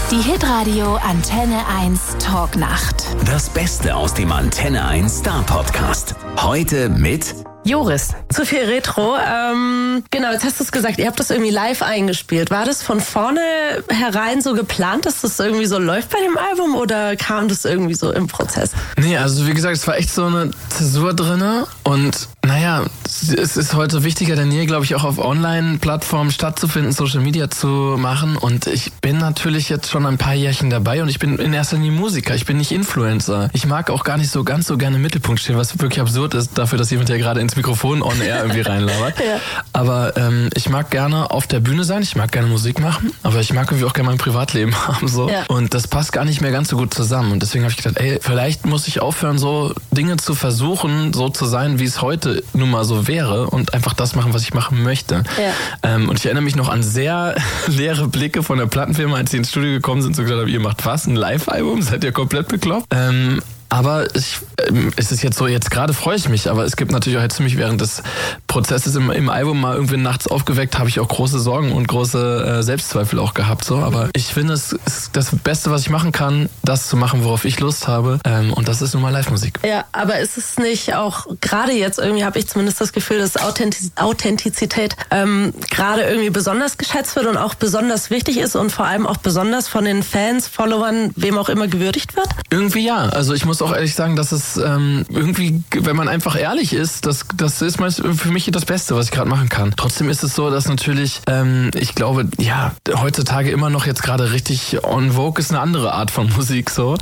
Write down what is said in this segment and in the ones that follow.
Die Hitradio Antenne 1 Talknacht. Das Beste aus dem Antenne 1 Star Podcast. Heute mit Joris, zu viel Retro. Genau, jetzt hast du es gesagt, ihr habt das irgendwie live eingespielt. War das von vorne herein so geplant, dass das irgendwie so läuft bei dem Album oder kam das irgendwie so im Prozess? Nee, also wie gesagt, es war echt so eine Zäsur drinne und naja, es ist heute wichtiger denn je, glaube ich, auch auf Online-Plattformen stattzufinden, Social Media zu machen und ich bin natürlich jetzt schon ein paar Jährchen dabei und ich bin in erster Linie Musiker, ich bin nicht Influencer. Ich mag auch gar nicht so ganz so gerne im Mittelpunkt stehen, was wirklich absurd ist dafür, dass jemand ja gerade ins Mikrofon on air irgendwie reinlabert. Ja. Aber ich mag gerne auf der Bühne sein, ich mag gerne Musik machen, aber ich mag irgendwie auch gerne mein Privatleben haben. So. Ja. Und das passt gar nicht mehr ganz so gut zusammen. Und deswegen habe ich gedacht, vielleicht muss ich aufhören, so Dinge zu versuchen, so zu sein, wie es heute nun mal so wäre und einfach das machen, was ich machen möchte. Ja. Und ich erinnere mich noch an sehr leere Blicke von der Plattenfirma, als sie ins Studio gekommen sind und gesagt haben, ihr macht was? Ein Live-Album? Seid ihr komplett bekloppt? Aber es ist jetzt so, jetzt gerade freue ich mich, aber es gibt natürlich auch jetzt mich während des Prozesses im Album mal irgendwie nachts aufgeweckt, habe ich auch große Sorgen und große Selbstzweifel auch gehabt. So. Aber ich finde, es ist das Beste, was ich machen kann, das zu machen, worauf ich Lust habe. Und das ist nun mal Live-Musik. Ja, aber ist es nicht auch, gerade jetzt irgendwie habe ich zumindest das Gefühl, dass Authentizität gerade irgendwie besonders geschätzt wird und auch besonders wichtig ist und vor allem auch besonders von den Fans, Followern, wem auch immer gewürdigt wird? Irgendwie ja. Also ich muss auch ehrlich sagen, dass es irgendwie, wenn man einfach ehrlich ist, das ist für mich das Beste, was ich gerade machen kann. Trotzdem ist es so, dass natürlich, ich glaube, ja, heutzutage immer noch jetzt gerade richtig on vogue ist eine andere Art von Musik so.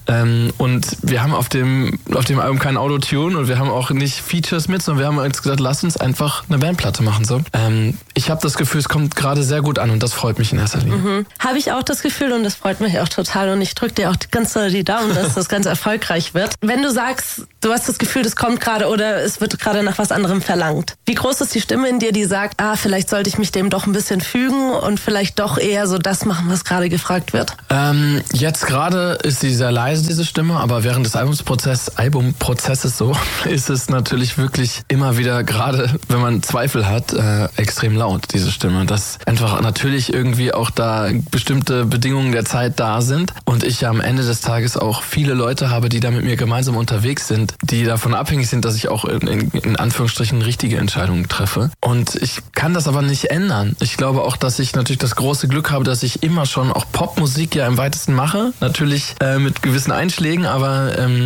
Und wir haben auf dem Album kein Autotune und wir haben auch nicht Features mit, sondern wir haben jetzt gesagt, lass uns einfach eine Bandplatte machen. So. Ich habe das Gefühl, es kommt gerade sehr gut an und das freut mich in erster Linie. Mhm. Habe ich auch das Gefühl und das freut mich auch total und ich drücke dir auch ganz doll die Daumen, dass das ganz erfolgreich wird. Wenn du sagst, du hast das Gefühl, das kommt gerade oder es wird gerade nach was anderem verlangt. Wie groß ist die Stimme in dir, die sagt, vielleicht sollte ich mich dem doch ein bisschen fügen und vielleicht doch eher so das machen, was gerade gefragt wird? Jetzt gerade ist sie sehr leise, diese Stimme, aber während des Albumprozesses so ist es natürlich wirklich immer wieder, gerade wenn man Zweifel hat, extrem laut, diese Stimme. Dass einfach natürlich irgendwie auch da bestimmte Bedingungen der Zeit da sind und ich ja am Ende des Tages auch viele Leute habe, die da mit mir gemeinsam unterwegs sind, die davon abhängig sind, dass ich auch in Anführungsstrichen richtige Entscheidungen treffe. Und ich kann das aber nicht ändern. Ich glaube auch, dass ich natürlich das große Glück habe, dass ich immer schon auch Popmusik ja im weitesten mache. Natürlich mit gewissen Einschlägen, aber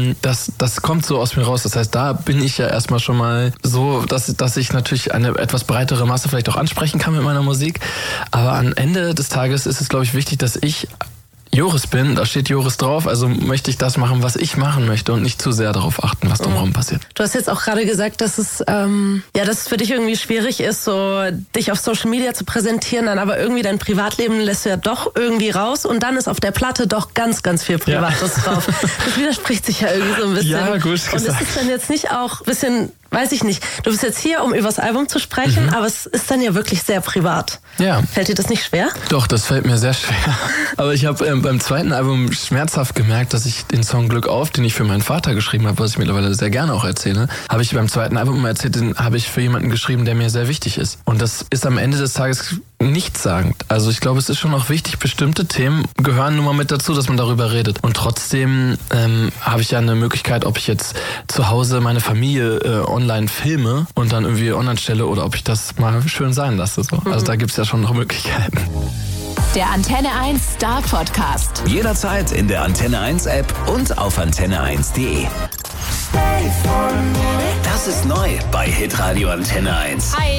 das kommt so aus mir raus. Das heißt, da bin ich ja erstmal schon mal so, dass ich natürlich eine etwas breitere Masse vielleicht auch ansprechen kann mit meiner Musik. Aber am Ende des Tages ist es, glaube ich, wichtig, dass ich Joris bin, da steht Joris drauf, also möchte ich das machen, was ich machen möchte und nicht zu sehr darauf achten, was drumherum passiert. Du hast jetzt auch gerade gesagt, dass es dass es für dich irgendwie schwierig ist, so dich auf Social Media zu präsentieren, dann aber irgendwie dein Privatleben lässt du ja doch irgendwie raus und dann ist auf der Platte doch ganz, ganz viel Privates drauf. Das widerspricht sich ja irgendwie so ein bisschen. Ja, gut gesagt. Und ist es dann jetzt nicht auch ein bisschen, weiß ich nicht, du bist jetzt hier, um über das Album zu sprechen, aber es ist dann ja wirklich sehr privat. Ja. Fällt dir das nicht schwer? Doch, das fällt mir sehr schwer. Aber ich habe beim zweiten Album schmerzhaft gemerkt, dass ich den Song Glück auf, den ich für meinen Vater geschrieben habe, was ich mittlerweile sehr gerne auch erzähle, habe ich beim zweiten Album immer erzählt, den habe ich für jemanden geschrieben, der mir sehr wichtig ist. Und das ist am Ende des Tages nichtssagend. Also ich glaube, es ist schon auch wichtig, bestimmte Themen gehören nun mal mit dazu, dass man darüber redet. Und trotzdem habe ich ja eine Möglichkeit, ob ich jetzt zu Hause meine Familie online filme und dann irgendwie online stelle oder ob ich das mal schön sein lasse. So. Also da gibt es ja schon noch Möglichkeiten. Der Antenne 1 Star Podcast. jederzeit in der Antenne 1 App und auf antenne1.de. Das ist neu bei Hitradio Antenne 1. Hi.